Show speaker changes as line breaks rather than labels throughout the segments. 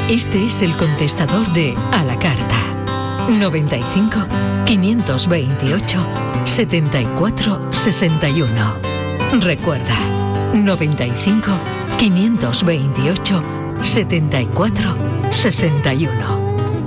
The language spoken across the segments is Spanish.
Este es el contestador de A la Carta. 95 528 74 61. Recuerda, 95 528 74 61.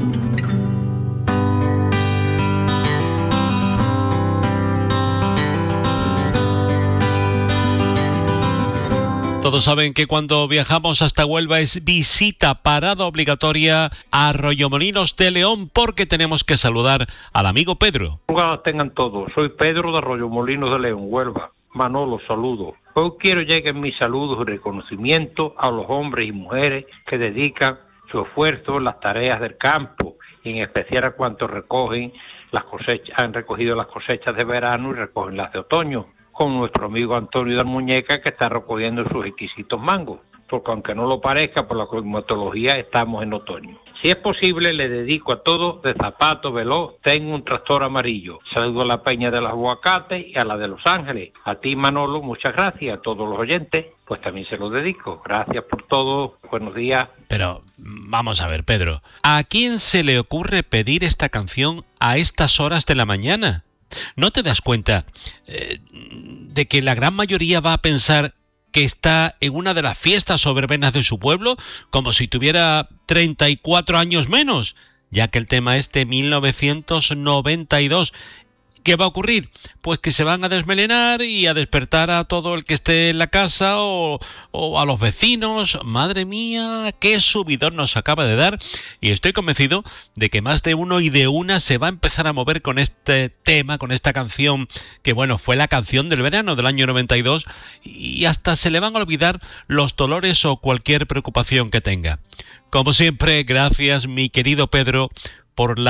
Todos saben que cuando viajamos hasta Huelva es visita, parada obligatoria a Arroyomolinos de León, porque tenemos que saludar al amigo Pedro.
Buenas tengan todos, soy Pedro de Arroyomolinos de León, Huelva. Manolo, saludo. Hoy quiero lleguen mis saludos y reconocimientos a los hombres y mujeres que dedican su esfuerzo en las tareas del campo, y en especial a cuantos recogen las cosechas, han recogido las cosechas de verano y recogen las de otoño, con nuestro amigo Antonio de Muñeca, que está recogiendo sus exquisitos mangos, porque aunque no lo parezca, por la climatología estamos en otoño. Si es posible, le dedico a todos de Zapato Veloz, tengo un tractor amarillo. Saludo a la Peña de los Aguacates y a la de Los Ángeles. A ti, Manolo, muchas gracias. A todos los oyentes, pues también se los dedico. Gracias por todo. Buenos días.
Pero vamos a ver, Pedro, ¿a quién se le ocurre pedir esta canción a estas horas de la mañana? ¿No te das cuenta de que la gran mayoría va a pensar que está en una de las fiestas o verbenas de su pueblo, como si tuviera 34 años menos, ya que el tema es de 1992? ¿Qué va a ocurrir? Pues que se van a desmelenar y a despertar a todo el que esté en la casa o a los vecinos. Madre mía, qué subidón nos acaba de dar, y estoy convencido de que más de uno y de una se va a empezar a mover con este tema, con esta canción, que bueno, fue la canción del verano del año 92, y hasta se le van a olvidar los dolores o cualquier preocupación que tenga. Como siempre, gracias, mi querido Pedro, por la